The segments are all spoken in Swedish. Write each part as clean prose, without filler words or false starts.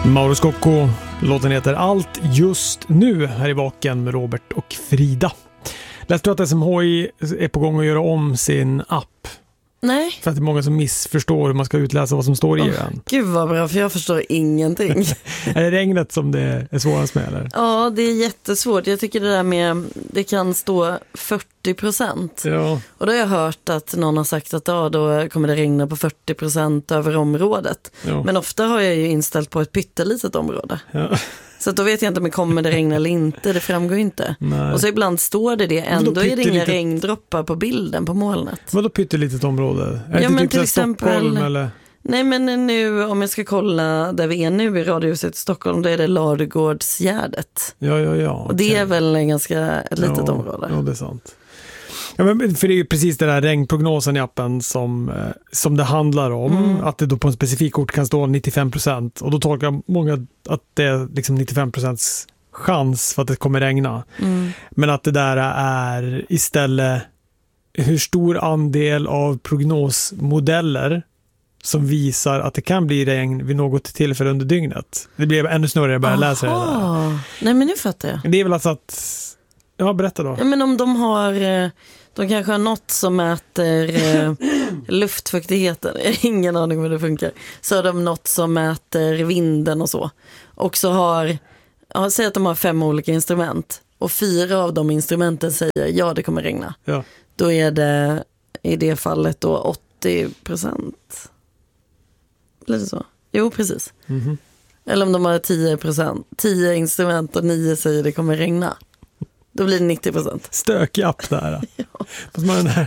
Mauro Scocco, låten heter Allt just nu här i Vaken med Robert och Frida. Läste du att SMHI är på gång att göra om sin app? Nej. För att det är många som missförstår hur man ska utläsa vad som står i den. Gud vad bra, för jag förstår ingenting. Är det regnet som det är svårast med eller? Ja, det är jättesvårt. Jag tycker det där med, det kan stå 40%. Ja. Och då har jag hört att någon har sagt att då kommer det regna på 40% över området. Ja. Men ofta har jag ju inställt på ett pyttelitet område. Ja. Så att då vet jag inte om det kommer det regna eller inte. Det framgår ju inte. Nej. Och så ibland står det ändå är det inga pyttelitet... regndroppar på bilden på molnet. Vadå pyttelitet område? Är Ja, det men typ till exempel... Stockholm eller? Nej, men nu om jag ska kolla där vi är nu i Radiohuset i Stockholm, då är det Ladugårdsgärdet. Ja. Och det är väl en ganska ett litet område. Ja, det är sant. Ja, men för det är ju precis den där regnprognosen i appen som det handlar om. Att det då på en specifik ort kan stå 95%. Och då tolkar många att det är liksom 95% chans för att det kommer regna. Men att det där är istället hur stor andel av prognosmodeller som visar att det kan bli regn vid något tillfälle under dygnet. Det blir ännu snurrigare bara läsa det där. Nej, men nu fattar jag. Det är väl alltså att... Ja, berätta då. Ja, men om de har... De kanske har något som mäter luftfuktigheten. Jag har ingen aning om hur det funkar. Så har de något som mäter vinden och så. Och så har... Ja, säg att de har 5 olika instrument. Och 4 av de instrumenten säger ja, det kommer regna. Ja. Då är det i det fallet då 80%. Blir det så? Jo, precis. Eller om de har 10%. 10 instrument och 9 säger det kommer regna. Då blir det 90%. Stökig app där. Ja. Fast man är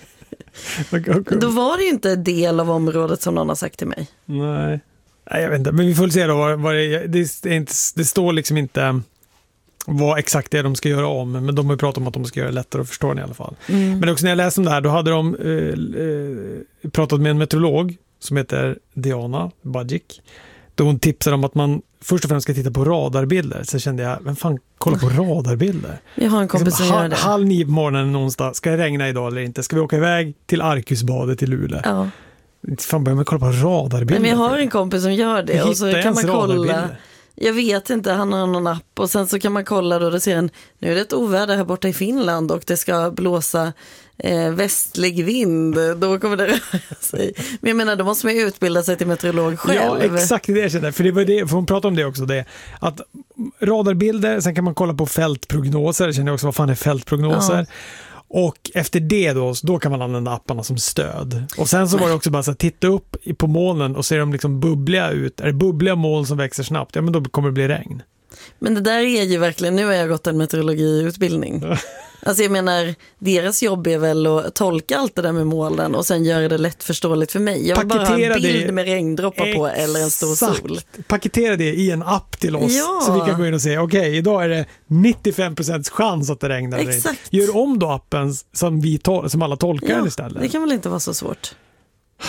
Då var det ju inte en del av området som någon har sagt till mig. Nej, jag vet inte. Men vi får se då vad det står liksom inte vad exakt det är de ska göra om. Men de har ju pratat om att de ska göra det lättare att förstå den i alla fall. Men också när jag läste om det här, då hade de pratat med en meteorolog som heter Diana Bajic. Då hon tipsade om att man först och främst ska titta på radarbilder. Så kände jag, vem fan kolla på radarbilder? Jag har en kompis som gör det. 8:30 på morgonen någonstans. Ska det regna idag eller inte? Ska vi åka iväg till Arkusbadet i Luleå? Ja. Fan, börjar man kolla på radarbilder? Men jag har en kompis som gör det. Och så kan man kolla. Jag vet inte, han har någon app. Och sen så kan man kolla då, ser en, nu är det ett oväder här borta i Finland och det ska blåsa västlig vind, då kommer det röra sig. Men jag menar, då måste man ju utbilda sig till meteorolog själv. Ja, exakt det jag känner. För det var det, för hon pratade om det också, det att radarbilder, sen kan man kolla på fältprognoser. Jag känner också, vad fan är fältprognoser? Ja. Och efter det då kan man använda apparna som stöd. Och sen så var det också bara så att titta upp på molnen och ser de liksom bubbliga ut. Är det bubbliga moln som växer snabbt? Ja, men då kommer det bli regn. Men det där är ju verkligen, nu har jag gått en meteorologiutbildning. Alltså jag menar, deras jobb är väl att tolka allt det där med molnen och sen göra det lättförståeligt för mig. Jag vill bara ha en bild med regndroppar på eller en stor sol. Paketera det i en app till oss så vi kan gå in och säga okej, idag är det 95% chans att det regnar. Exakt. Gör om då appen som alla tolkar den istället. Det kan väl inte vara så svårt.